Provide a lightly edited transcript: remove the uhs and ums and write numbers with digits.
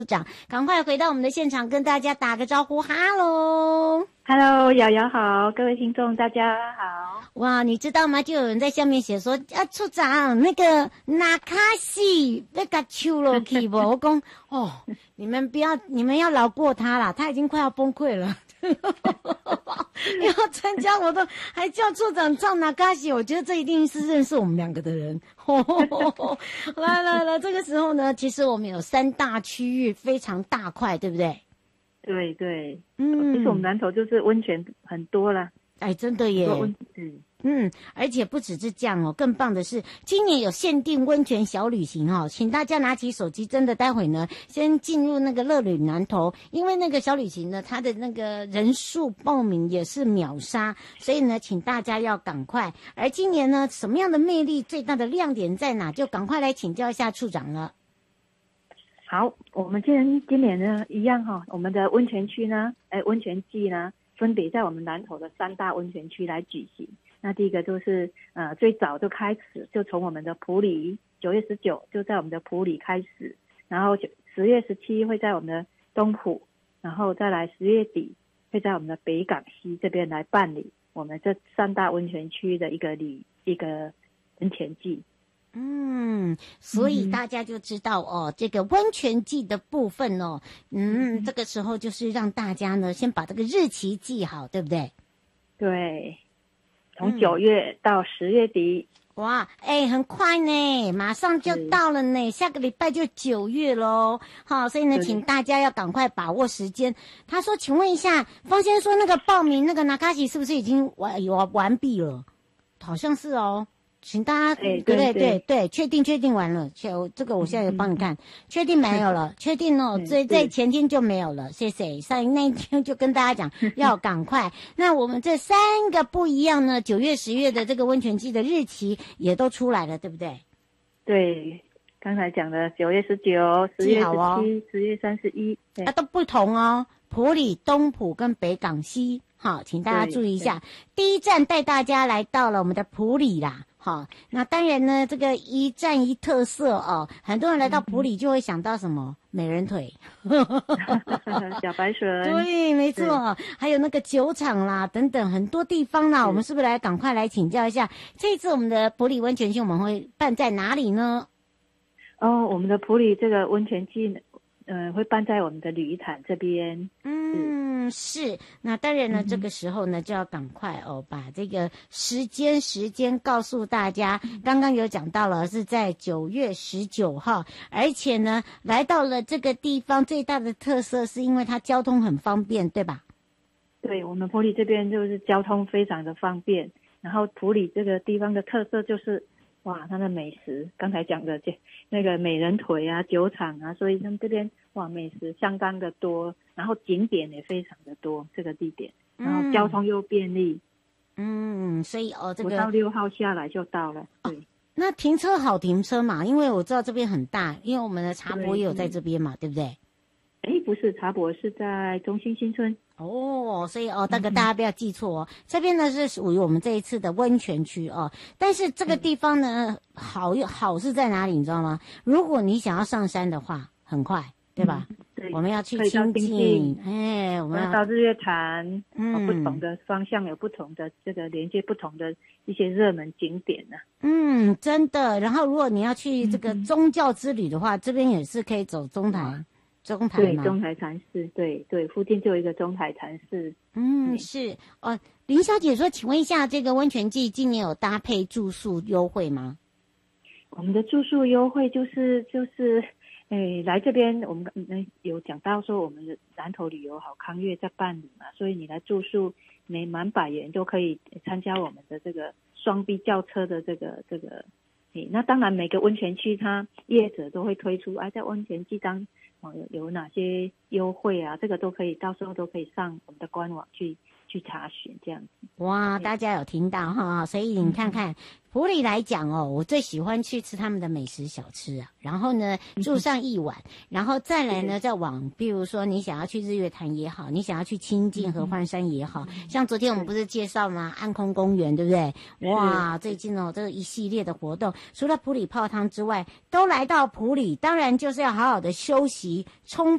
长，赶快回到我们的现场，跟大家打个招呼，哈喽。 Hello，瑶瑶好，各位听众大家好。 哇，你知道吗？就有人在下面写说，处长那个纳卡西那个秋落去不？我讲哦，你们要饶过他啦，他已经快要崩溃了。要参加活动还叫处长唱纳卡西，我觉得这一定是认识我们两个的人。来，这个时候呢，其实我们有3大区域，非常大块，对不对？ 对，其实我们南投就是温泉很多啦。 哎，真的耶。而且不只是这样哦，更棒的是今年有限定温泉小旅行哦，请大家拿起手机，真的待会呢先进入那个乐旅南投，因为那个小旅行呢，它的那个人数报名也是秒杀，所以呢，请大家要赶快。而今年呢，什么样的魅力最大的亮点在哪？就赶快来请教一下处长了。 好，我们今年呢一样哈，我们的温泉区呢，温泉季呢，分别在我们南投的3大温泉区来举行。那第一个就是最早就开始，就从我们的埔里9月19就在我们的埔里开始，然后10月17会在我们的东埔，然后再来10月底会在我们的北港溪这边来办理我们这3大温泉区的一个温泉季。 所以大家就知道哦，这个温泉季的部分哦，这个时候就是让大家呢先把这个日期记好，对不对？ 对。从9月到10月底。 哇，很快呢，马上就到了呢，下个礼拜就9月咯。好，所以呢，请大家要赶快把握时间。他说，请问一下，方先生说那个报名那个纳卡西是不是已经完毕了？好像是哦。请大家对，确定完了，这个我现在也帮你看，确定没有了，确定哦，在前天就没有了，谢谢。上那一天就跟大家讲要赶快。那我们这3个不一样呢，9月、10月的这个温泉季的日期也都出来了，对不对？ 对，刚才讲的9月19、10月17、10月31， 都不同哦。埔里、东埔跟北港溪，好，请大家注意一下。第一站带大家来到了我们的埔里啦。好，那当然呢，这个一站一特色哦，很多人来到埔里就会想到什么美人腿、 小白蛇， 对，没错，还有那个酒厂啦，等等很多地方啦，我们是不是赶快来请教一下？这次我们的埔里温泉季我们会办在哪里呢？ 我们的埔里这个温泉季会办在我们的旅潭这边。 是。那当然呢，这个时候呢就要赶快把这个时间告诉大家。刚刚有讲到了是在9月19号，而且呢来到了这个地方，最大的特色是因为它交通很方便，对吧？ 对，我们埔里这边就是交通非常的方便，然后埔里这个地方的特色就是哇，它的美食，刚才讲的那个美人腿啊、酒厂啊，所以他们这边哇美食相当的多，然后景点也非常的多，这个地点，然后交通又便利。 所以这个 5到6号下来就到了。对。 那停车好停车嘛？因为我知道这边很大，因为我们的茶博也有在这边嘛，对不对？ 不是，茶博是在中心新村。 所以那个大家不要记错哦。这边呢是属于我们这一次的温泉区哦，但是这个地方呢好是在哪里你知道吗？如果你想要上山的话，很快，对吧？ 对， 我们要去清境，我们要到日月潭，不同的方向有不同的这个连接不同的一些热门景点呢。 真的。然后如果你要去这个宗教之旅的话，这边也是可以走中台嘛。 对，中台禅寺，对，附近就有一个中台禅寺。 是林小姐说，请问一下，这个温泉季今年有搭配住宿优惠吗？ 我们的住宿优惠就是来这边我们有讲到说我们的南投旅游好康月在办理嘛，所以你来住宿每满100元都可以参加我们的这个双 B 轿车的这个那当然每个温泉区它业者都会推出在温泉季当有哪些优惠啊，这个都可以，到时候都可以上我们的官网去去查询这样子。 哇，大家有听到哈？所以你看看。埔里来讲哦，我最喜欢去吃他们的美食小吃啊，然后呢住上一晚，然后再来呢再往，比如说你想要去日月潭也好，你想要去清境合欢山也好，像昨天我们不是介绍吗？安空公园对不对？哇，最近哦这个一系列的活动，除了埔里泡汤之外，都来到埔里，当然就是要好好的休息，充